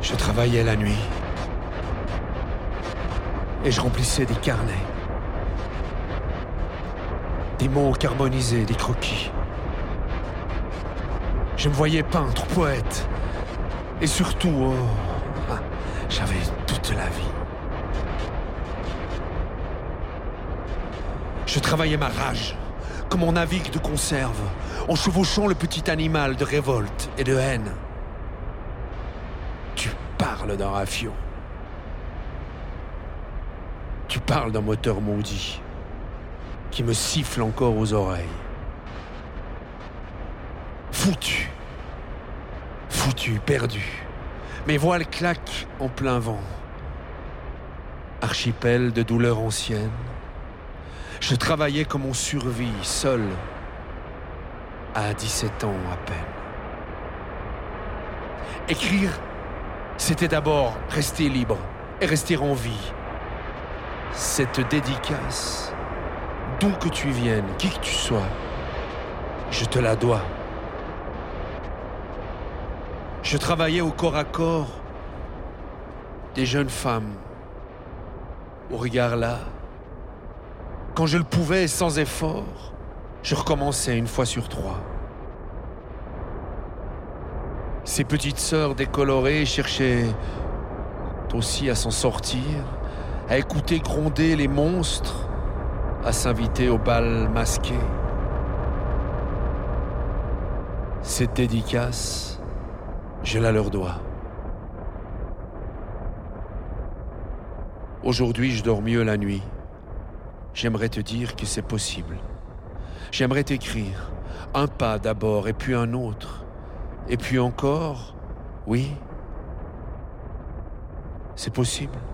Je travaillais la nuit et je remplissais des carnets, des mots carbonisés, des croquis. Je me voyais peintre, poète et surtout, j'avais toute la vie. Je travaillais ma rage comme on navigue de conserve en chevauchant le petit animal de révolte et de haine. Tu parles d'un rafio. Tu parles d'un moteur maudit qui me siffle encore aux oreilles. Foutu, perdu. Mes voiles claquent en plein vent. Archipel de douleurs anciennes. Je travaillais comme on survit, seul, à 17 ans à peine. Écrire, c'était d'abord rester libre et rester en vie. Cette dédicace, d'où que tu viennes, qui que tu sois, je te la dois. Je travaillais au corps à corps des jeunes femmes, au regard là. Quand je le pouvais, sans effort, je recommençais une fois sur 3. Ces petites sœurs décolorées cherchaient aussi à s'en sortir, à écouter gronder les monstres, à s'inviter au bal masqué. Cette dédicace, je la leur dois. Aujourd'hui, je dors mieux la nuit. J'aimerais te dire que c'est possible. J'aimerais t'écrire un pas d'abord et puis un autre. Et puis encore, oui, c'est possible.